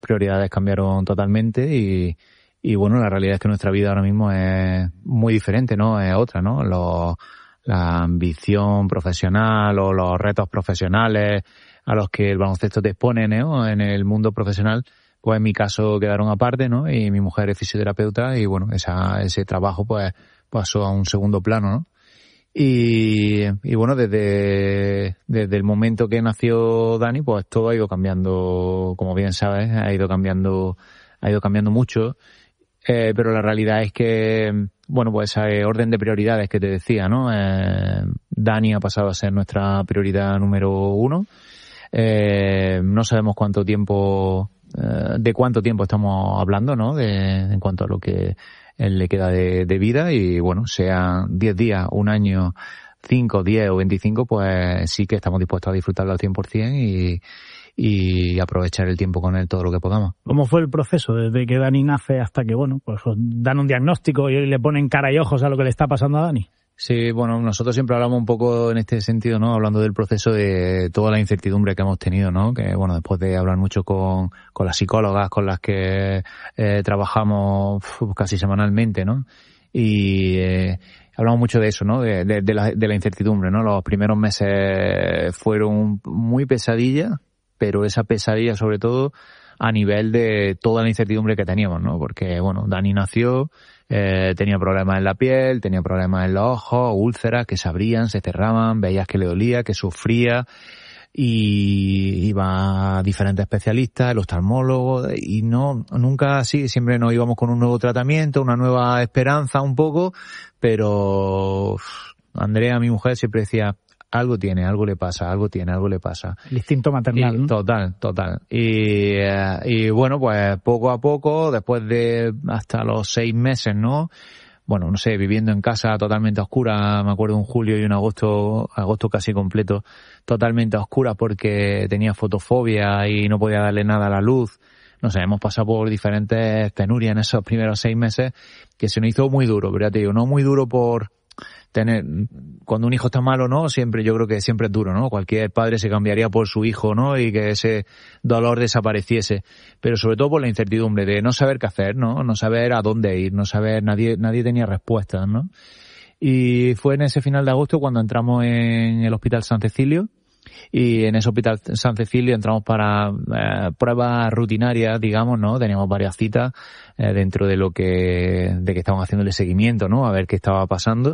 prioridades cambiaron totalmente y bueno, la realidad es que nuestra vida ahora mismo es muy diferente, ¿no? Es otra, ¿no? La ambición profesional o los retos profesionales a los que el baloncesto te expone, ¿no? En el mundo profesional, pues en mi caso quedaron aparte, ¿no? Y mi mujer es fisioterapeuta y bueno, ese trabajo pues pasó a un segundo plano, ¿no? Y bueno, desde el momento que nació Dani, pues todo ha ido cambiando, como bien sabes, ha ido cambiando mucho. Pero la realidad es que, bueno, pues ese orden de prioridades que te decía, ¿no? Dani ha pasado a ser nuestra prioridad número 1. No sabemos cuánto tiempo, de cuánto tiempo estamos hablando, ¿no? En cuanto a lo que él le queda de vida y bueno, sean 10 días, un año, 5, 10 o 25, pues sí que estamos dispuestos a disfrutarlo al 100% y aprovechar el tiempo con él todo lo que podamos. ¿Cómo fue el proceso desde que Dani nace hasta que, bueno, pues dan un diagnóstico y le ponen cara y ojos a lo que le está pasando a Dani? Sí, bueno, nosotros siempre hablamos un poco en este sentido, ¿no? Hablando del proceso de toda la incertidumbre que hemos tenido, ¿no? Que, bueno, después de hablar mucho con las psicólogas con las que trabajamos casi semanalmente, ¿no? Y hablamos mucho de eso, ¿no? De la incertidumbre, ¿no? Los primeros meses fueron muy pesadillas, pero esa pesadilla sobre todo a nivel de toda la incertidumbre que teníamos, ¿no? Porque, bueno, Dani nació, tenía problemas en la piel, tenía problemas en los ojos, úlceras que se abrían, se cerraban, veías que le dolía, que sufría, y iba a diferentes especialistas, el oftalmólogo, y nunca así, siempre nos íbamos con un nuevo tratamiento, una nueva esperanza un poco, pero Andrea, mi mujer, siempre decía, algo tiene, algo le pasa. El instinto maternal, ¿no? Total. Y bueno, pues poco a poco, después de hasta los 6 meses, ¿no? Bueno, no sé, viviendo en casa totalmente a oscura, me acuerdo un julio y un agosto casi completo, totalmente a oscura porque tenía fotofobia y no podía darle nada a la luz. No sé, hemos pasado por diferentes penurias en esos primeros 6 meses que se nos hizo muy duro, pero ya te digo, no muy duro por cuando un hijo está malo, ¿no? Yo creo que siempre es duro, ¿no? Cualquier padre se cambiaría por su hijo, ¿no? Y que ese dolor desapareciese. Pero sobre todo por la incertidumbre de no saber qué hacer, ¿no? No saber a dónde ir, no saber, nadie tenía respuestas, ¿no? Y fue en ese final de agosto cuando entramos en el Hospital San Cecilio. Y en ese Hospital San Cecilio entramos para pruebas rutinarias, digamos, ¿no? Teníamos varias citas dentro de que estábamos haciéndole seguimiento, ¿no? A ver qué estaba pasando.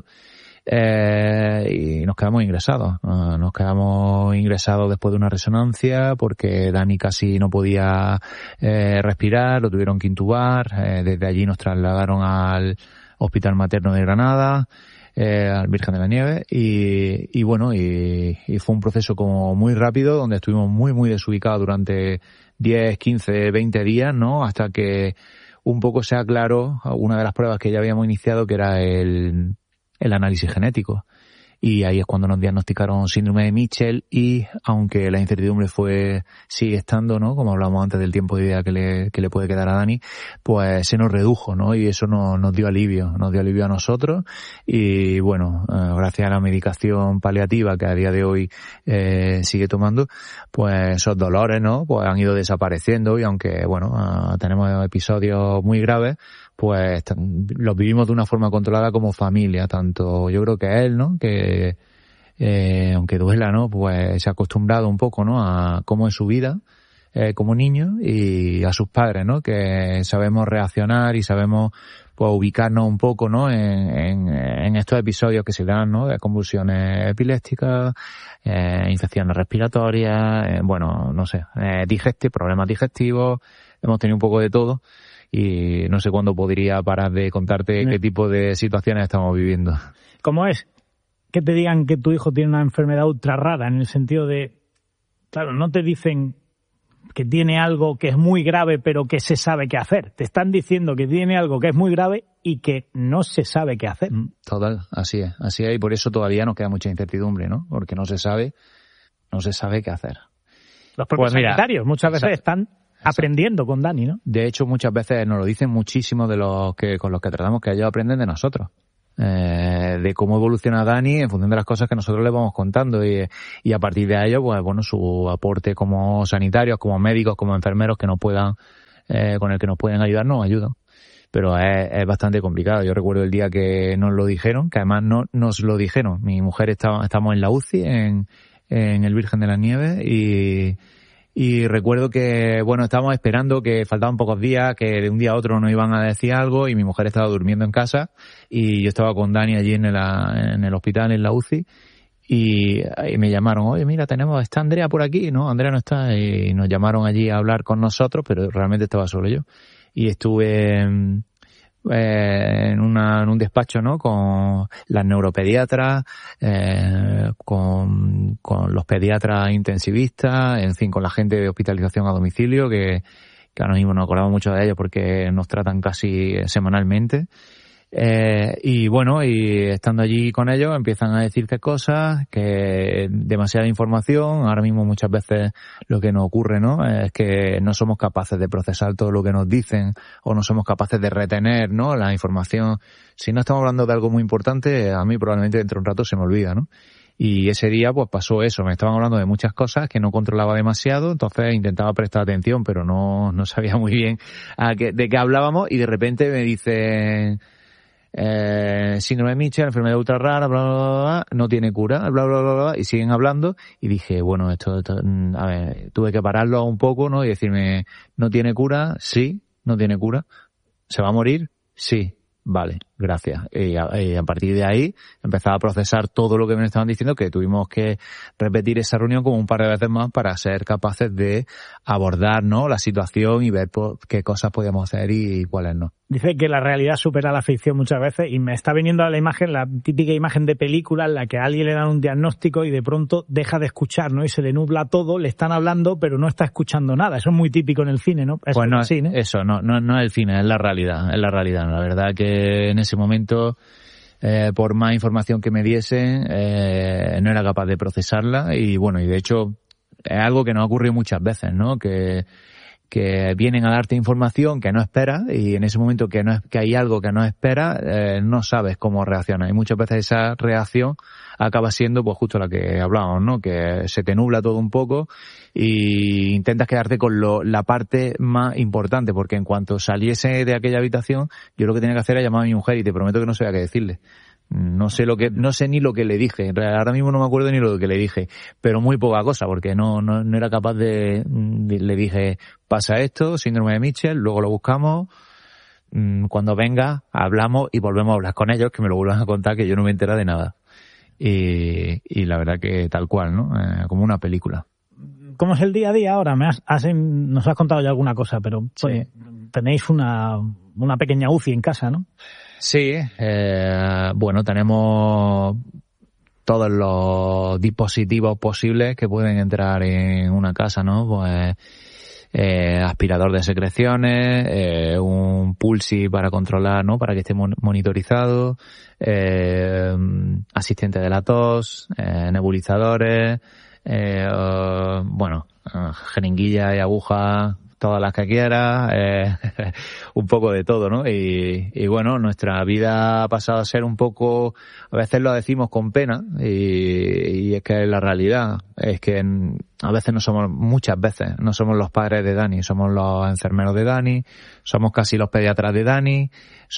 Y nos quedamos ingresados. Nos quedamos ingresados después de una resonancia porque Dani casi no podía respirar, lo tuvieron que intubar. Desde allí nos trasladaron al Hospital Materno de Granada, al Virgen de la Nieve, y bueno, y fue un proceso como muy rápido donde estuvimos muy desubicados durante 10, 15, 20 días, ¿no? Hasta que un poco se aclaró una de las pruebas que ya habíamos iniciado, que era el análisis genético. Y ahí es cuando nos diagnosticaron síndrome de Mitchell y aunque la incertidumbre sigue estando, ¿no? Como hablamos antes del tiempo de vida que le puede quedar a Dani, pues se nos redujo, ¿no? Y eso nos dio alivio a nosotros y bueno, gracias a la medicación paliativa que a día de hoy sigue tomando, pues esos dolores, ¿no? Pues han ido desapareciendo y aunque, bueno, tenemos episodios muy graves, pues los vivimos de una forma controlada como familia, tanto yo creo que él, ¿no? Que aunque duela, ¿no? Pues se ha acostumbrado un poco, ¿no? A cómo es su vida como niño y a sus padres, ¿no? Que sabemos reaccionar y sabemos pues ubicarnos un poco, ¿no? En estos episodios que se dan, ¿no? De convulsiones epilépticas, infecciones respiratorias, bueno, no sé, problemas digestivos, hemos tenido un poco de todo. Y no sé cuándo podría parar de contarte qué tipo de situaciones estamos viviendo. ¿Cómo es que te digan que tu hijo tiene una enfermedad ultra rara? En el sentido de, claro, no te dicen que tiene algo que es muy grave pero que se sabe qué hacer. Te están diciendo que tiene algo que es muy grave y que no se sabe qué hacer. Total, así es. Y por eso todavía nos queda mucha incertidumbre, ¿no? Porque no se sabe qué hacer. Los propios sanitarios muchas veces están aprendiendo con Dani, ¿no? De hecho, muchas veces nos lo dicen muchísimos con los que tratamos, que ellos aprenden de nosotros. de cómo evoluciona Dani en función de las cosas que nosotros le vamos contando y a partir de ello, pues bueno, su aporte como sanitarios, como médicos, como enfermeros que nos puedan, con el que nos pueden ayudar, nos ayudan. Pero es bastante complicado. Yo recuerdo el día que nos lo dijeron, que además no nos lo dijeron. Mi mujer estamos en la UCI, en el Virgen de las Nieves, y recuerdo que, bueno, estábamos esperando, que faltaban pocos días, que de un día a otro nos iban a decir algo, y mi mujer estaba durmiendo en casa, y yo estaba con Dani allí en el hospital, en la UCI, y me llamaron, oye, mira, está Andrea por aquí, ¿no? Andrea no está, y nos llamaron allí a hablar con nosotros, pero realmente estaba solo yo. Y estuve en un despacho, ¿no? Con las neuropediatras, con los pediatras intensivistas, en fin, con la gente de hospitalización a domicilio, que ahora mismo no acordamos mucho de ellos porque nos tratan casi semanalmente. Y bueno, y estando allí con ellos empiezan a decir qué cosas, que demasiada información. Ahora mismo muchas veces lo que nos ocurre, ¿no? Es que no somos capaces de procesar todo lo que nos dicen, o no somos capaces de retener, ¿no? La información. Si no estamos hablando de algo muy importante, a mí probablemente dentro de un rato se me olvida, ¿no? Y ese día pues pasó eso, me estaban hablando de muchas cosas que no controlaba demasiado, entonces intentaba prestar atención, pero no sabía muy bien de qué hablábamos, y de repente me dicen síndrome de Mitchell, enfermedad ultra rara, bla, bla, bla, bla, no tiene cura, bla, bla, bla, bla, y siguen hablando, y dije, bueno, esto, a ver, tuve que pararlo un poco, ¿no? Y decirme, ¿no tiene cura? Sí, no tiene cura. ¿Se va a morir? Sí. Vale, gracias. Y a partir de ahí empezaba a procesar todo lo que me estaban diciendo, que tuvimos que repetir esa reunión como un par de veces más para ser capaces de abordar, ¿no?, la situación y ver qué cosas podíamos hacer y cuáles no. Dice que la realidad supera la ficción muchas veces, y me está viniendo a la imagen, la típica imagen de película en la que a alguien le dan un diagnóstico y de pronto deja de escuchar, ¿no? Y se le nubla todo, le están hablando, pero no está escuchando nada. Eso es muy típico en el cine, ¿no? Eso, pues no, sí, ¿no? Eso no es el cine, es la realidad. La verdad que en ese momento, por más información que me diesen, no era capaz de procesarla, y bueno, y de hecho es algo que nos ocurre muchas veces, ¿no? Que vienen a darte información que no esperas, y en ese momento que hay algo que no esperas, no sabes cómo reaccionar, y muchas veces esa reacción acaba siendo pues justo la que hablábamos, ¿no? Que se te nubla todo un poco y intentas quedarte con la parte más importante, porque en cuanto saliese de aquella habitación, yo lo que tenía que hacer era llamar a mi mujer, y te prometo que no sabía qué decirle. No sé ni lo que le dije. Ahora mismo no me acuerdo ni lo que le dije, pero muy poca cosa, porque no era capaz le dije, pasa esto, síndrome de Mitchell, luego lo buscamos, cuando venga hablamos y volvemos a hablar con ellos, que me lo vuelvan a contar, que yo no me entero de nada. Y la verdad que tal cual, ¿no? Como una película. ¿Cómo es el día a día ahora? Nos has contado ya alguna cosa, pero pues, sí. Tenéis una pequeña UCI en casa, ¿no? Sí, bueno, tenemos todos los dispositivos posibles que pueden entrar en una casa, ¿no? Pues aspirador de secreciones, un Pulsi para controlar, ¿no? Para que esté monitorizado, asistente de la tos, nebulizadores, bueno, jeringuillas y agujas, todas las que quieras, un poco de todo, ¿no? Y bueno, nuestra vida ha pasado a ser un poco, a veces lo decimos con pena, y es que la realidad es que a veces muchas veces no somos los padres de Dani, somos los enfermeros de Dani, somos casi los pediatras de Dani,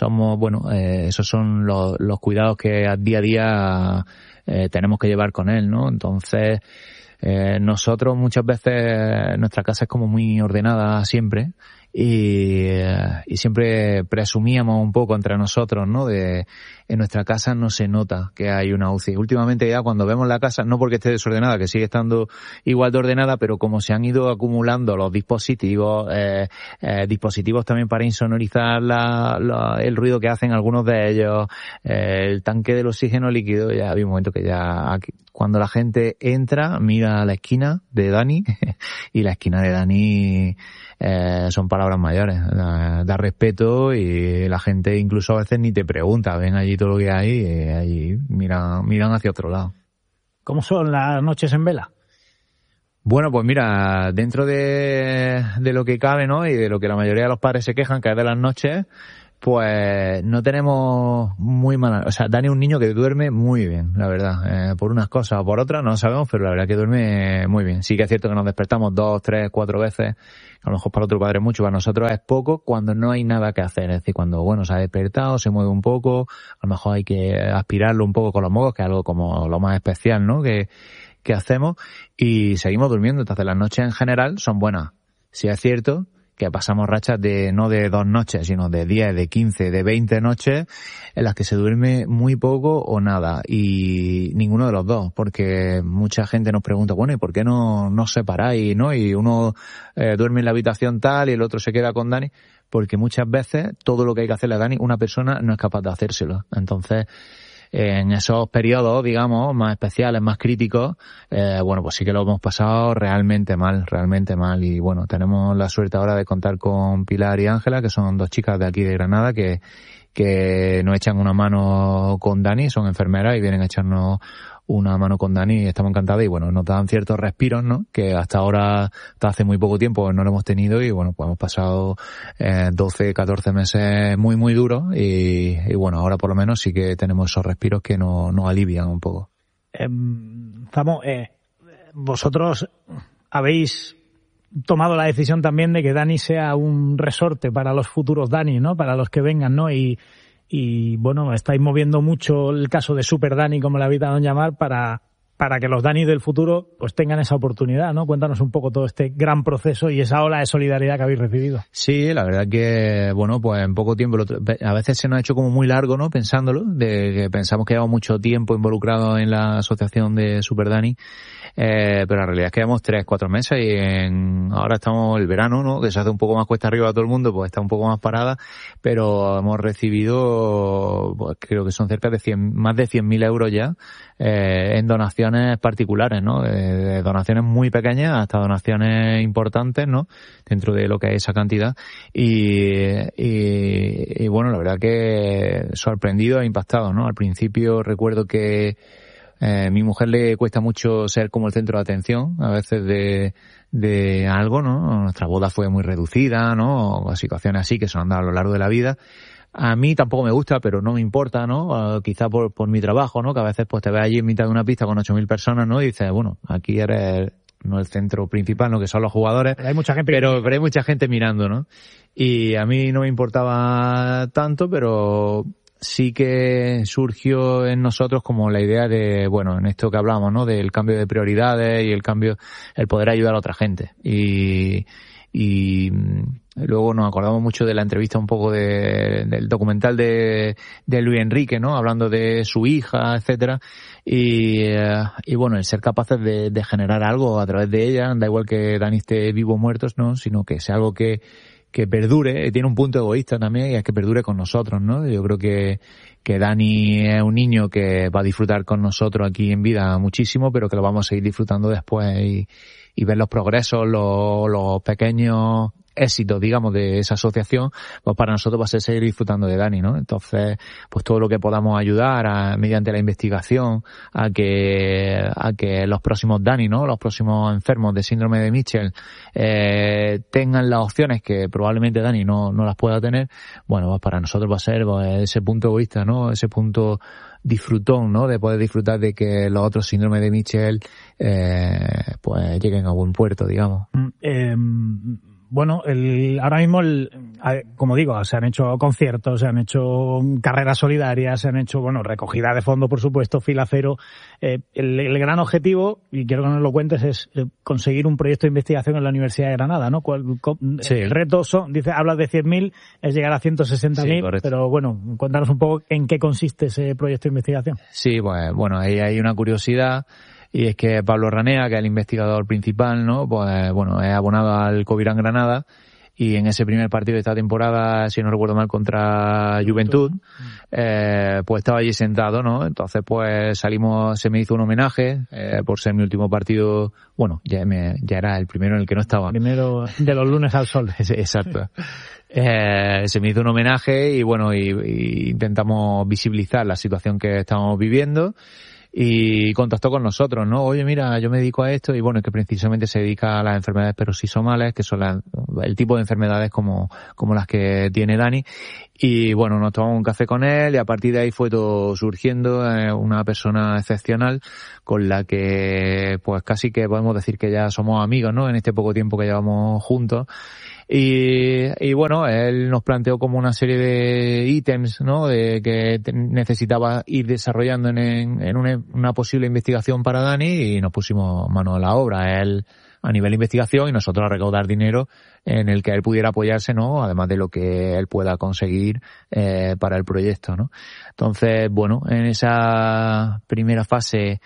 esos son los cuidados que día a día tenemos que llevar con él, ¿no? Entonces, nosotros muchas veces, nuestra casa es como muy ordenada siempre, y siempre presumíamos un poco entre nosotros, ¿no? En nuestra casa no se nota que hay una UCI. Últimamente ya cuando vemos la casa, no porque esté desordenada, que sigue estando igual de ordenada, pero como se han ido acumulando los dispositivos, dispositivos también para insonorizar el ruido que hacen algunos de ellos, el tanque del oxígeno líquido, ya había un momento que ya cuando la gente entra, mira a la esquina de Dani y la esquina de Dani son palabras mayores, da respeto, y la gente incluso a veces ni te pregunta, ven allí todo lo que hay y allí miran hacia otro lado. ¿Cómo son las noches en vela? Bueno, pues mira, dentro de lo que cabe, ¿no? Y de lo que la mayoría de los padres se quejan, que es de las noches, Pues no tenemos muy mala... O sea, Dani es un niño que duerme muy bien, la verdad. Por unas cosas o por otras no lo sabemos, pero la verdad que duerme muy bien. Sí que es cierto que nos despertamos 2, 3, 4 veces. A lo mejor para otro padre es mucho, para nosotros es poco cuando no hay nada que hacer. Es decir, cuando, bueno, se ha despertado, se mueve un poco, a lo mejor hay que aspirarlo un poco con los mocos, que es algo como lo más especial, ¿no? Que hacemos, y seguimos durmiendo. Entonces las noches en general son buenas. Sí es cierto que pasamos rachas no de 2 noches, sino de 10, de 15, de 20 noches en las que se duerme muy poco o nada, y ninguno de los dos, porque mucha gente nos pregunta, bueno, ¿y por qué no os separáis, no? Y uno duerme en la habitación tal y el otro se queda con Dani, porque muchas veces todo lo que hay que hacerle a Dani, una persona no es capaz de hacérselo. Entonces, en esos periodos, digamos, más especiales, más críticos, bueno, pues sí que lo hemos pasado realmente mal. Y bueno, tenemos la suerte ahora de contar con Pilar y Ángela, que son 2 chicas de aquí de Granada, que nos echan una mano con Dani, son enfermeras y vienen a echarnos una mano con Dani y estamos encantados, y bueno, nos dan ciertos respiros, ¿no? Que hasta ahora, hasta hace muy poco tiempo no lo hemos tenido, y bueno, pues hemos pasado 12, 14 meses muy, muy duros, y bueno, ahora por lo menos sí que tenemos esos respiros que nos alivian un poco. Vosotros habéis tomado la decisión también de que Dani sea un resorte para los futuros Dani, ¿no? Para los que vengan, ¿no? Y bueno, estáis moviendo mucho el caso de Super Dani, como le habéis dado en llamar, para que los Dani del futuro pues tengan esa oportunidad, ¿no? Cuéntanos un poco todo este gran proceso y esa ola de solidaridad que habéis recibido. Sí, la verdad que, bueno, pues en poco tiempo, a veces se nos ha hecho como muy largo, ¿no? Pensándolo, de que pensamos que llevamos mucho tiempo involucrados en la asociación de Super Dani, pero la realidad es que llevamos 3, 4 meses y ahora estamos el verano, ¿no? Que se hace un poco más cuesta arriba a todo el mundo, pues está un poco más parada, pero hemos recibido, pues creo que son cerca de más de 100.000 euros ya, en donaciones particulares, ¿no? De donaciones muy pequeñas hasta donaciones importantes, ¿no? Dentro de lo que es esa cantidad. Y bueno, la verdad que sorprendido e impactado, ¿no? Al principio recuerdo que mi mujer le cuesta mucho ser como el centro de atención, a veces de algo, ¿no? Nuestra boda fue muy reducida, ¿no? O situaciones así que se han dado a lo largo de la vida. A mí tampoco me gusta, pero no me importa, ¿no? Quizá por mi trabajo, ¿no? Que a veces pues te ves allí en mitad de una pista con 8.000 personas, ¿no? Y dices, bueno, aquí eres no el centro principal, ¿no? Que son los jugadores. Pero hay mucha gente pero hay mucha gente mirando, ¿no? Y a mí no me importaba tanto, pero sí que surgió en nosotros como la idea de, bueno, en esto que hablamos, ¿no? Del cambio de prioridades y el poder ayudar a otra gente. Y luego nos acordamos mucho de la entrevista un poco del documental de Luis Enrique, ¿no? Hablando de su hija, etcétera. Y bueno, el ser capaces de generar algo a través de ella, da igual que Dani esté vivo o muerto, ¿no? Sino que sea algo que perdure, tiene un punto egoísta también, y es que perdure con nosotros, ¿no? Yo creo que Dani es un niño que va a disfrutar con nosotros aquí en vida muchísimo, pero que lo vamos a seguir disfrutando después, y ver los progresos, los pequeños éxitos, digamos, de esa asociación, pues para nosotros va a ser seguir disfrutando de Dani, ¿no? Entonces, pues todo lo que podamos ayudar mediante la investigación a que los próximos Dani, ¿no? Los próximos enfermos de síndrome de Mitchell tengan las opciones que probablemente Dani no las pueda tener, bueno, pues para nosotros va a ser pues, ese punto egoísta, ¿no? Ese punto disfrutón, ¿no? De poder disfrutar de que los otros síndromes de Mitchell pues lleguen a buen puerto, digamos. Bueno, ahora mismo, como digo, se han hecho conciertos, se han hecho carreras solidarias, se han hecho, bueno, recogida de fondos, por supuesto, fila cero. El gran objetivo, y quiero que nos lo cuentes, es conseguir un proyecto de investigación en la Universidad de Granada, ¿no? Sí. El reto hablas de 100.000, es llegar a 160.000, sí, pero bueno, cuéntanos un poco en qué consiste ese proyecto de investigación. Sí, pues bueno, ahí hay una curiosidad. Y es que Pablo Ranea, que es el investigador principal, ¿no? Pues bueno, es abonado al Covirán Granada, y en ese primer partido de esta temporada, si no recuerdo mal, contra Juventud, pues estaba allí sentado, ¿no? Entonces pues se me hizo un homenaje, por ser mi último partido, bueno, ya era el primero en el que no estaba. Primero de los lunes al sol. Exacto. Se me hizo un homenaje y bueno, y intentamos visibilizar la situación que estamos viviendo. y contactó con nosotros, ¿no? Oye, mira, yo me dedico a esto y bueno, que precisamente se dedica a las enfermedades peroxisomales, que son el tipo de enfermedades como las que tiene Dani. Y bueno, nos tomamos un café con él y a partir de ahí fue todo surgiendo, una persona excepcional con la que pues casi que podemos decir que ya somos amigos, ¿no? En este poco tiempo que llevamos juntos. Y bueno, él nos planteó como una serie de ítems, ¿no? De que necesitaba ir desarrollando en una posible investigación para Dani y nos pusimos mano a la obra. Él a nivel de investigación y nosotros a recaudar dinero en el que él pudiera apoyarse, ¿no? Además de lo que él pueda conseguir para el proyecto, ¿no? Entonces, bueno, en esa primera fase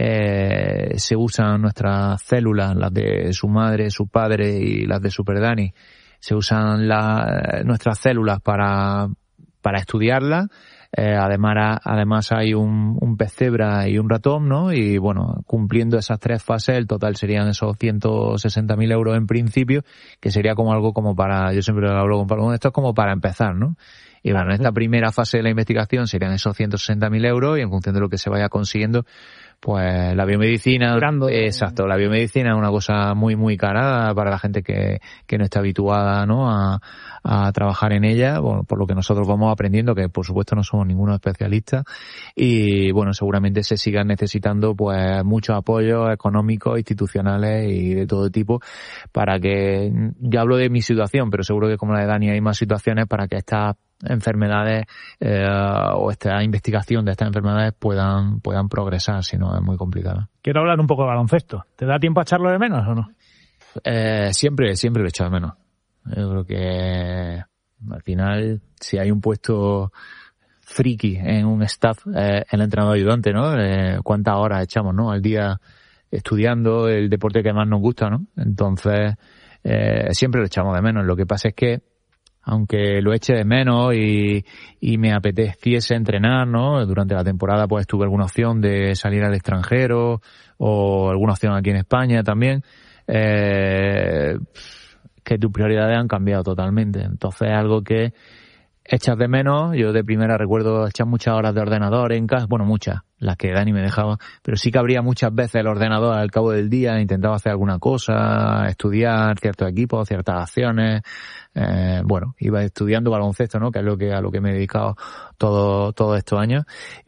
se usan nuestras células, las de su madre, su padre y las de Super Dani. Se usan nuestras células para estudiarlas. Además hay un pez cebra y un ratón, ¿no? Y bueno, cumpliendo esas 3 fases, el total serían esos 160.000 euros en principio, que sería como algo como para, yo siempre hablo con Pablo, esto es como para empezar, ¿no? Y bueno, en esta primera fase de la investigación serían esos 160.000 euros y en función de lo que se vaya consiguiendo, pues la biomedicina, exacto, la biomedicina es una cosa muy muy cara para la gente que no está habituada, ¿no? a trabajar en ella, bueno, por lo que nosotros vamos aprendiendo, que por supuesto no somos ninguno especialista, y bueno, seguramente se sigan necesitando pues muchos apoyos económicos, institucionales y de todo tipo para que, yo hablo de mi situación, pero seguro que como la de Dani hay más situaciones para que estas enfermedades o esta investigación de estas enfermedades puedan progresar, si no es muy complicado. Quiero hablar un poco de baloncesto. ¿Te da tiempo a echarlo de menos o no? Siempre lo he echado de menos. Yo creo que al final, si hay un puesto friki en un staff, el entrenador ayudante, ¿no? ¿Cuántas horas echamos, no? Al día estudiando el deporte que más nos gusta, ¿no? Entonces, siempre lo echamos de menos. Lo que pasa es que aunque lo eche de menos y me apeteciese entrenar, ¿no? Durante la temporada pues tuve alguna opción de salir al extranjero o alguna opción aquí en España también, que tus prioridades han cambiado totalmente. Entonces es algo que echas de menos. Yo de primera recuerdo echar muchas horas de ordenador en casa, bueno, muchas, las que Dani me dejaba, pero sí que abría muchas veces el ordenador al cabo del día, intentaba hacer alguna cosa, estudiar ciertos equipos, ciertas acciones, bueno, iba estudiando baloncesto, ¿no? Que es a lo que me he dedicado todos estos años,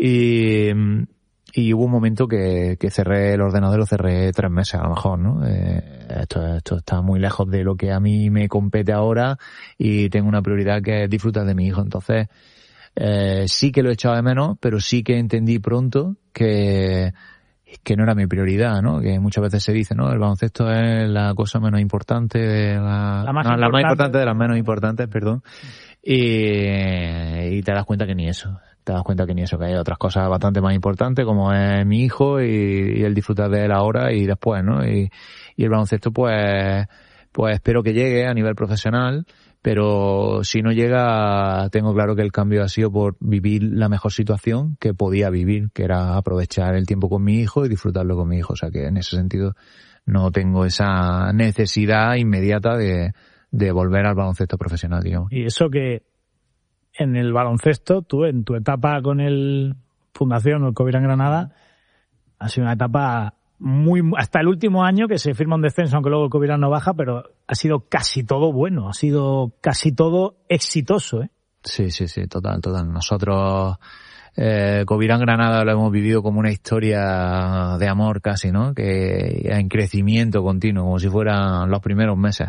y hubo un momento que cerré el ordenador, lo cerré 3 meses a lo mejor, ¿no? Esto está muy lejos de lo que a mí me compete ahora y tengo una prioridad que es disfrutar de mi hijo. Entonces, sí que lo he echado de menos, pero sí que entendí pronto que no era mi prioridad, ¿no? Que muchas veces se dice, ¿no? El baloncesto es la cosa menos importante la más importante de las menos importantes, perdón. Y te das cuenta que ni eso. Te das cuenta que ni eso, que hay otras cosas bastante más importantes como es mi hijo y el disfrutar de él ahora y después, ¿no? Y el baloncesto pues espero que llegue a nivel profesional, pero si no llega, tengo claro que el cambio ha sido por vivir la mejor situación que podía vivir, que era aprovechar el tiempo con mi hijo y disfrutarlo con mi hijo. O sea que en ese sentido no tengo esa necesidad inmediata de volver al baloncesto profesional, digamos. Y eso que en el baloncesto, tú en tu etapa con el Fundación o el Covirán Granada, ha sido una etapa hasta el último año que se firma un descenso, aunque luego el Covirán no baja, pero ha sido casi todo bueno, ha sido casi todo exitoso, ¿eh? Sí, total. Nosotros, Covirán Granada lo hemos vivido como una historia de amor casi, ¿no? Que en crecimiento continuo, como si fueran los primeros meses.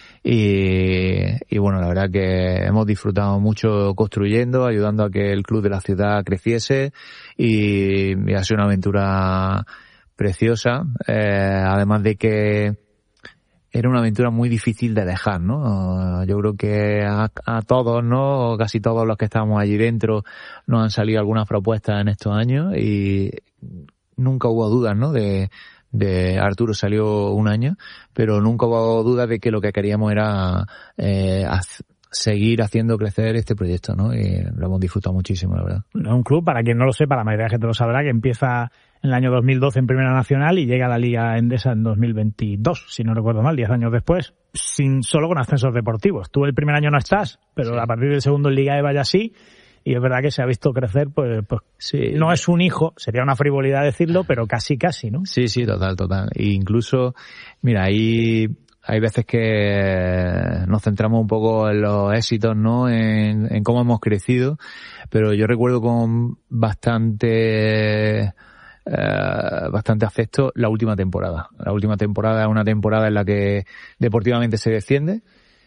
Y bueno, la verdad que hemos disfrutado mucho construyendo, ayudando a que el club de la ciudad creciese y ha sido una aventura preciosa, además de que era una aventura muy difícil de dejar, ¿no? Yo creo que a todos, ¿no? Casi todos los que estábamos allí dentro nos han salido algunas propuestas en estos años y nunca hubo dudas, ¿no? De Arturo salió un año, pero nunca hubo duda de que lo que queríamos era seguir haciendo crecer este proyecto, ¿no? Y lo hemos disfrutado muchísimo, la verdad. Es un club, para quien no lo sepa, la mayoría de gente lo sabrá, que empieza en el año 2012 en Primera Nacional y llega a la Liga Endesa en 2022, si no recuerdo mal, 10 años después, solo con ascensos deportivos. Tú el primer año no estás, pero sí. A partir del segundo en Liga EVA ya sí. y es verdad que se ha visto crecer, pues sí. No es un hijo, sería una frivolidad decirlo, pero casi, ¿no? Sí, total. E incluso, mira, hay veces que nos centramos un poco en los éxitos, ¿no? En cómo hemos crecido, pero yo recuerdo con bastante afecto la última temporada. La última temporada es una temporada en la que deportivamente se desciende,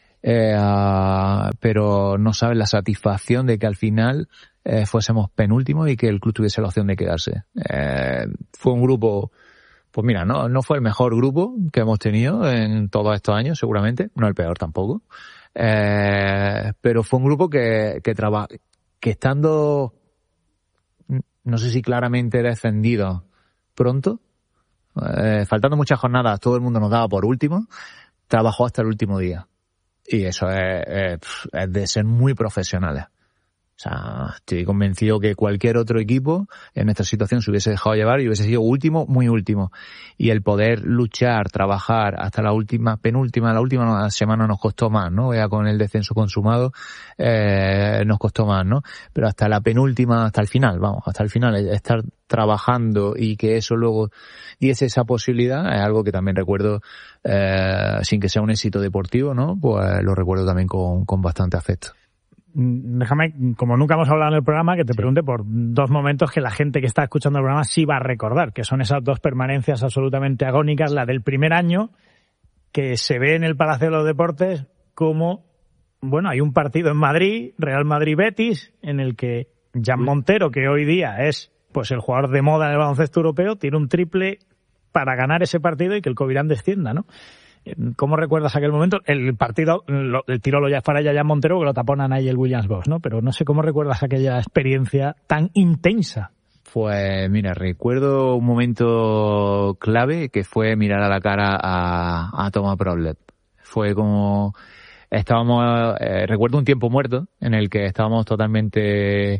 pero no sabes la satisfacción de que al final fuésemos penúltimos y que el club tuviese la opción de quedarse. Fue un grupo, pues mira, no fue el mejor grupo que hemos tenido en todos estos años, seguramente, no el peor tampoco, pero fue un grupo que estando, no sé si claramente descendido pronto, faltando muchas jornadas, todo el mundo nos daba por último, trabajó hasta el último día. Y eso es de ser muy profesionales. O sea, estoy convencido que cualquier otro equipo en esta situación se hubiese dejado llevar y hubiese sido último, muy último. Y el poder luchar, trabajar hasta la última semana nos costó más, ¿no? Ya con el descenso consumado, nos costó más, ¿no? Pero hasta la penúltima, hasta el final, estar trabajando y que eso luego diese esa posibilidad es algo que también recuerdo, sin que sea un éxito deportivo, ¿no? Pues lo recuerdo también con bastante afecto. Déjame, como nunca hemos hablado en el programa, que te pregunte por dos momentos que la gente que está escuchando el programa sí va a recordar, que son esas dos permanencias absolutamente agónicas. La del primer año, que se ve en el Palacio de los Deportes como, bueno, hay un partido en Madrid, Real Madrid-Betis, en el que Jan Montero, que hoy día es pues el jugador de moda en el baloncesto europeo, tiene un triple para ganar ese partido y que el Covirán descienda, ¿no? ¿Cómo recuerdas aquel momento? El partido, el tiro lo ya para Jan Montero, que lo taponan ahí el Williams Bosch, ¿no? Pero no sé cómo recuerdas aquella experiencia tan intensa. Pues mira, recuerdo un momento clave que fue mirar a la cara a Thomas Broadlet. Fue como estábamos, recuerdo un tiempo muerto en el que estábamos totalmente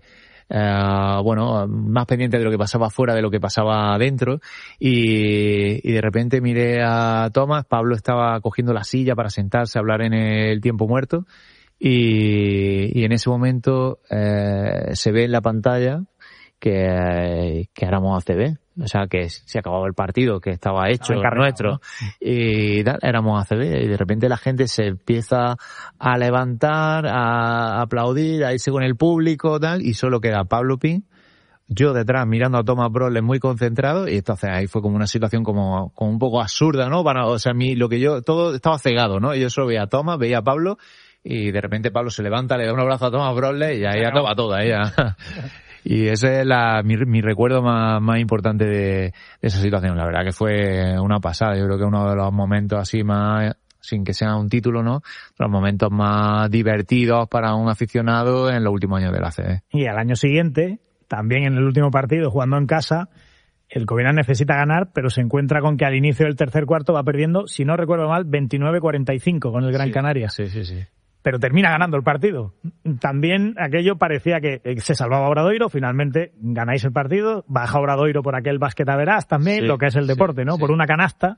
más pendiente de lo que pasaba afuera de lo que pasaba adentro y de repente miré a Thomas. Pablo estaba cogiendo la silla para sentarse a hablar en el tiempo muerto y en ese momento se ve en la pantalla que éramos ACB, o sea que se acababa el partido, que estaba hecho nuestro, ¿no? Y tal, éramos ACB y de repente la gente se empieza a levantar, a aplaudir, a irse con el público tal y solo queda Pablo Pin, yo detrás mirando a Thomas Broadlet muy concentrado y entonces ahí fue como una situación como un poco absurda, ¿no? O sea, todo estaba cegado, ¿no? Yo solo veía a Thomas, veía a Pablo y de repente Pablo se levanta, le da un abrazo a Thomas Broadlet y ahí acaba todo, ahí ya. Y ese es mi recuerdo más importante de esa situación. La verdad que fue una pasada. Yo creo que uno de los momentos así más, sin que sea un título, ¿no? Los momentos más divertidos para un aficionado en los últimos años de la ACB. Y al año siguiente, también en el último partido, jugando en casa, el Covirán necesita ganar, pero se encuentra con que al inicio del tercer cuarto va perdiendo, si no recuerdo mal, 29-45 con el Gran Canaria. Sí. Pero termina ganando el partido. También aquello parecía que se salvaba Obradoiro, finalmente ganáis el partido, baja Obradoiro por aquel básquet a verás también, lo que es el deporte, ¿no? Por una canasta.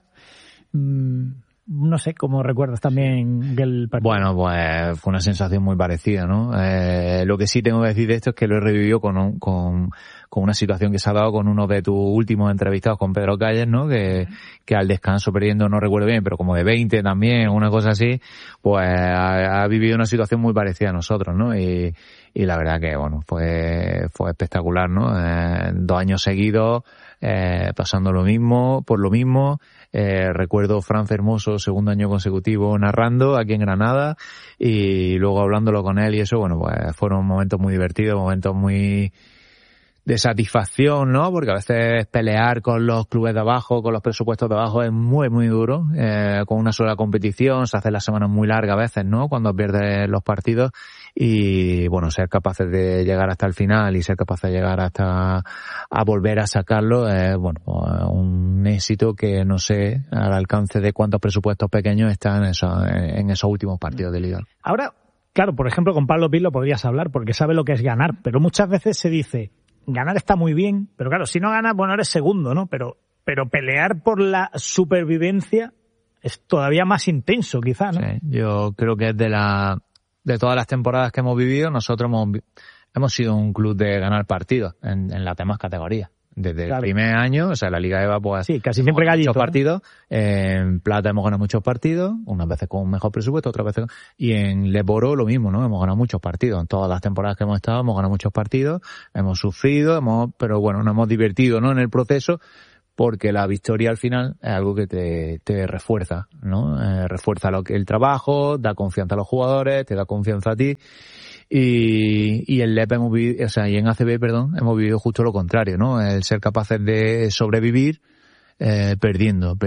No sé cómo recuerdas también el partido. Bueno, pues fue una sensación muy parecida, ¿no? Lo que sí tengo que decir de esto es que lo he revivido con una situación que se ha dado con uno de tus últimos entrevistados, con Pedro Calles, ¿no? Que al descanso perdiendo, no recuerdo bien, pero como de 20 también, una cosa así, pues ha vivido una situación muy parecida a nosotros, ¿no? Y la verdad que, bueno, fue espectacular, ¿no? 2 años seguidos, pasando por lo mismo. Recuerdo Fran Fermoso, segundo año consecutivo narrando aquí en Granada y luego hablándolo con él y eso, bueno, pues fueron momentos muy divertidos, momentos muy de satisfacción, ¿no? Porque a veces pelear con los clubes de abajo, con los presupuestos de abajo es muy, muy duro, con una sola competición, se hacen las semanas muy largas a veces, ¿no? Cuando pierdes los partidos y, bueno, ser capaces de llegar hasta el final y ser capaces de llegar hasta a volver a sacarlo es, bueno, un éxito que no sé al alcance de cuántos presupuestos pequeños están en esos últimos partidos de liga. Ahora, claro, por ejemplo, con Pablo Pin lo podrías hablar porque sabe lo que es ganar, pero muchas veces se dice ganar está muy bien, pero claro, si no ganas, bueno, eres segundo, ¿no? Pero pelear por la supervivencia es todavía más intenso, quizá, ¿no? Sí, yo creo que es de todas las temporadas que hemos vivido, nosotros hemos sido un club de ganar partidos en las demás categorías. Desde el primer año, o sea, la Liga EVA, pues... Sí, casi siempre gallito. Muchos partidos. En Plata hemos ganado muchos partidos, unas veces con un mejor presupuesto, otras veces... Y en Leboro lo mismo, ¿no? Hemos ganado muchos partidos. En todas las temporadas que hemos estado hemos ganado muchos partidos, hemos sufrido, pero bueno, nos hemos divertido, ¿no? En el proceso, porque la victoria al final es algo que te refuerza, ¿no? Refuerza el trabajo, da confianza a los jugadores, te da confianza a ti. Y en LEP hemos vivido, o sea, y en ACB, hemos vivido justo lo contrario, ¿no? El ser capaces de sobrevivir, perdiendo.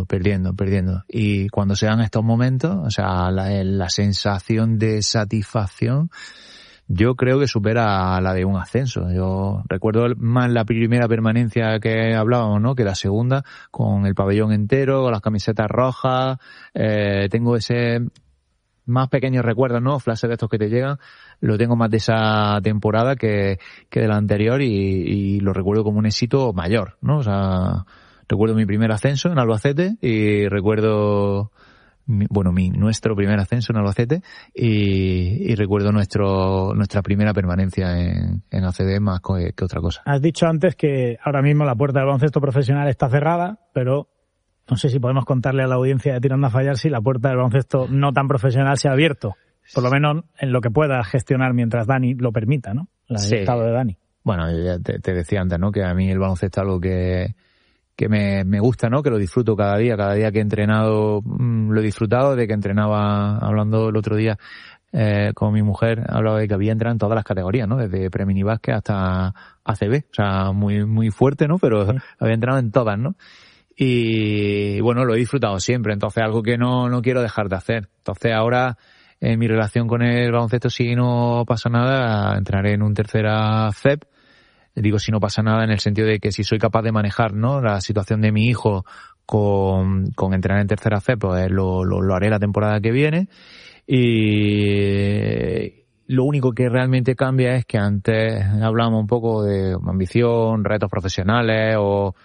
Y cuando se dan estos momentos, o sea, la sensación de satisfacción, yo creo que supera a la de un ascenso. Yo recuerdo más la primera permanencia que hablábamos, ¿no? Que la segunda, con el pabellón entero, con las camisetas rojas, tengo ese más pequeños recuerdos, ¿no? Flashes de estos que te llegan, lo tengo más de esa temporada que de la anterior y lo recuerdo como un éxito mayor, ¿no? O sea, recuerdo mi primer ascenso en Albacete y recuerdo, nuestro primer ascenso en Albacete y recuerdo nuestra primera permanencia en ACB más que otra cosa. Has dicho antes que ahora mismo la puerta del baloncesto profesional está cerrada, pero no sé si podemos contarle a la audiencia de Tirando a Fallar si la puerta del baloncesto no tan profesional se ha abierto. Por lo menos en lo que pueda gestionar mientras Dani lo permita, ¿no? El estado de Dani. Bueno, ya te decía antes, ¿no? Que a mí el baloncesto es algo que me gusta, ¿no? Que lo disfruto cada día que he entrenado, lo he disfrutado. De que entrenaba, hablando el otro día con mi mujer, hablaba de que había entrado en todas las categorías, ¿no? Desde pre-mini básquet hasta ACB. O sea, muy, muy fuerte, ¿no? Pero había entrado en todas, ¿no? Y bueno, lo he disfrutado siempre, entonces algo que no quiero dejar de hacer. Entonces ahora, en mi relación con el baloncesto, si no pasa nada, entraré en un tercera FEP. Digo si no pasa nada en el sentido de que si soy capaz de manejar, ¿no? La situación de mi hijo con entrenar en tercera FEP, pues lo haré la temporada que viene. Y lo único que realmente cambia es que antes hablábamos un poco de ambición, retos profesionales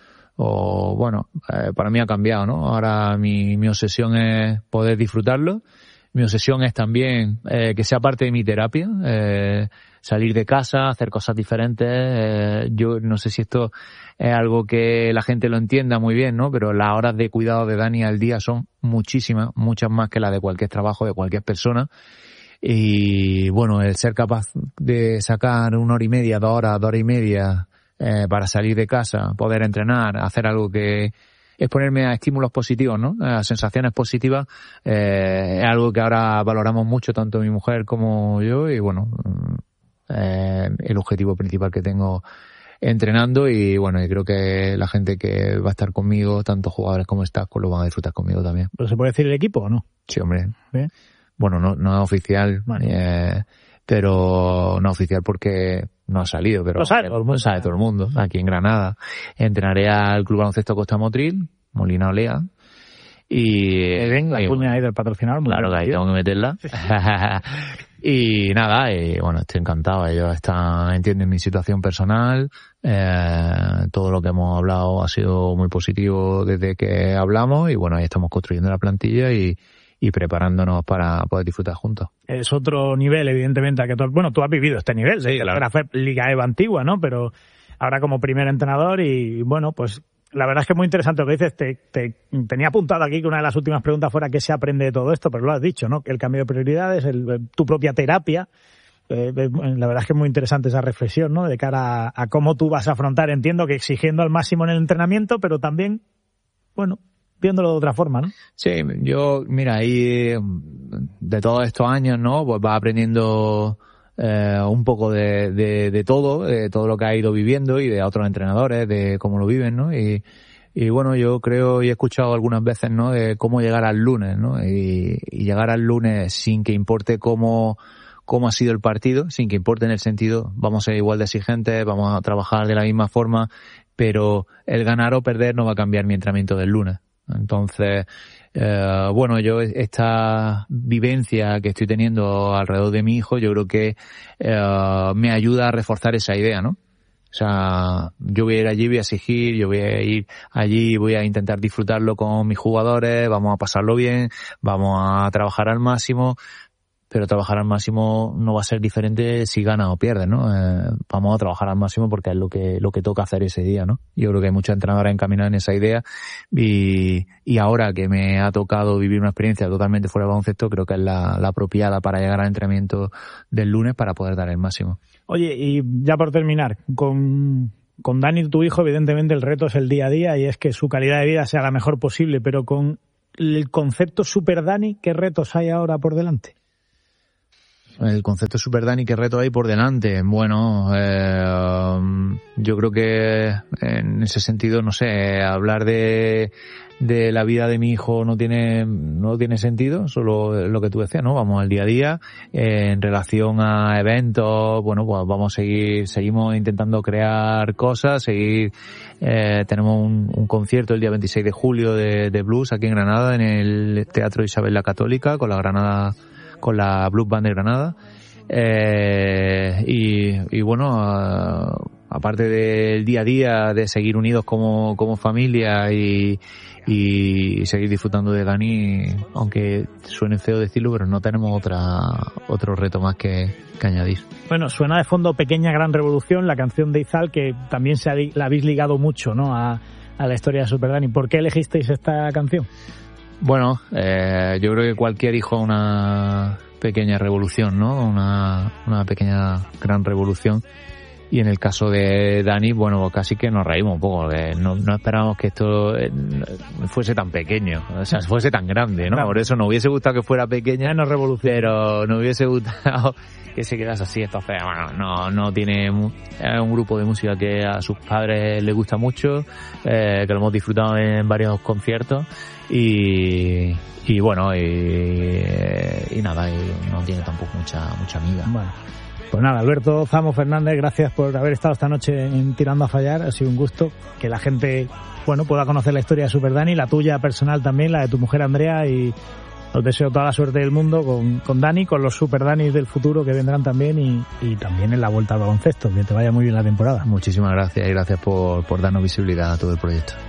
para mí ha cambiado, ¿no? Ahora mi obsesión es poder disfrutarlo. Mi obsesión es también que sea parte de mi terapia, salir de casa, hacer cosas diferentes. Yo no sé si esto es algo que la gente lo entienda muy bien, ¿no? Pero las horas de cuidado de Dani al día son muchísimas, muchas más que las de cualquier trabajo, de cualquier persona. Y bueno, el ser capaz de sacar 1 hora y media, 2 horas, 2 horas y media, para salir de casa, poder entrenar, hacer algo que exponerme a estímulos positivos, ¿no? A sensaciones positivas, es algo que ahora valoramos mucho, tanto mi mujer como yo, y bueno, el objetivo principal que tengo entrenando, y bueno, y creo que la gente que va a estar conmigo, tanto jugadores como staff, pues lo van a disfrutar conmigo también. ¿Pero se puede decir el equipo o no? Sí, hombre. ¿Bien? Bueno, no es oficial, vale. Pero no oficial porque no ha salido, pero lo sabe todo el mundo. Aquí en Granada entrenaré al Club Baloncesto Costa Motril, Molina Olea, y venga, la puña ahí del patrocinador. Claro que ahí tengo que meterla. Y nada, bueno, estoy encantado. Ellos entienden mi situación personal. Todo lo que hemos hablado ha sido muy positivo desde que hablamos, y bueno, ahí estamos construyendo la plantilla y preparándonos para poder disfrutar juntos. Es otro nivel, evidentemente, que tú has vivido este nivel, sí, claro. Era Liga EVA antigua, ¿no? Pero ahora como primer entrenador, y bueno, pues la verdad es que es muy interesante lo que dices. Tenía apuntado aquí que una de las últimas preguntas fuera qué se aprende de todo esto, pero lo has dicho, ¿no? Que el cambio de prioridades, tu propia terapia. La verdad es que es muy interesante esa reflexión, ¿no? De cara a cómo tú vas a afrontar, entiendo que exigiendo al máximo en el entrenamiento, pero también, bueno, viéndolo de otra forma, ¿no? Sí, yo, mira, ahí de todos estos años, ¿no? Pues vas aprendiendo un poco de todo lo que ha ido viviendo, y de otros entrenadores, de cómo lo viven, ¿no? Y bueno, yo creo y he escuchado algunas veces, ¿no? De cómo llegar al lunes, ¿no? Y llegar al lunes sin que importe cómo ha sido el partido, sin que importe en el sentido, vamos a ser igual de exigentes, vamos a trabajar de la misma forma, pero el ganar o perder no va a cambiar mi entrenamiento del lunes. Entonces, bueno, yo esta vivencia que estoy teniendo alrededor de mi hijo, yo creo que me ayuda a reforzar esa idea, ¿no? O sea, yo voy a ir allí, voy a exigir, yo voy a ir allí, voy a intentar disfrutarlo con mis jugadores, vamos a pasarlo bien, vamos a trabajar al máximo, pero trabajar al máximo no va a ser diferente si ganas o pierdes, ¿no? Vamos a trabajar al máximo porque es lo que toca hacer ese día, ¿no? Yo creo que hay muchos entrenadores encaminados en esa idea y ahora que me ha tocado vivir una experiencia totalmente fuera de baloncesto, creo que es la apropiada para llegar al entrenamiento del lunes para poder dar el máximo. Oye, y ya por terminar, con Dani, tu hijo, evidentemente el reto es el día a día y es que su calidad de vida sea la mejor posible, pero con el concepto Super Dani, ¿qué retos hay ahora por delante? El concepto Super Dani, ¿qué reto hay por delante? Bueno, yo creo que en ese sentido, no sé, hablar de la vida de mi hijo no tiene sentido, solo lo que tú decías, ¿no? Vamos al día a día. En relación a eventos, bueno, pues seguimos intentando crear cosas, tenemos un concierto el día 26 de julio de blues aquí en Granada, en el Teatro Isabel la Católica, con la Blues Band de Granada. Y bueno, aparte del día a día, de seguir unidos como familia y seguir disfrutando de Dani, aunque suene feo decirlo, pero no tenemos otro reto más que añadir. Bueno, suena de fondo Pequeña Gran Revolución, la canción de Izal, que también la habéis ligado mucho, ¿no? a la historia de Super Dani. ¿Por qué elegisteis esta canción? Bueno, yo creo que cualquier hijo una pequeña revolución, ¿no? Una pequeña gran revolución. Y en el caso de Dani, bueno, casi que nos reímos un poco, porque no esperábamos que esto fuese tan pequeño, o sea, fuese tan grande, ¿no? Claro. Por eso nos hubiese gustado que fuera pequeña, no revolución, pero nos hubiese gustado que se quedase así. Entonces, bueno, no tiene, es un grupo de música que a sus padres les gusta mucho, que lo hemos disfrutado en varios conciertos y bueno, y nada, y no tiene tampoco mucha amiga. Bueno. Pues nada, Alberto Zamo Fernández, gracias por haber estado esta noche en Tirando a Fallar. Ha sido un gusto que la gente, bueno, pueda conocer la historia de Super Dani, la tuya personal también, la de tu mujer Andrea, y os deseo toda la suerte del mundo con Dani, con los Super Danis del futuro que vendrán también y también en la vuelta al baloncesto. Que te vaya muy bien la temporada. Muchísimas gracias y gracias por darnos visibilidad a todo el proyecto.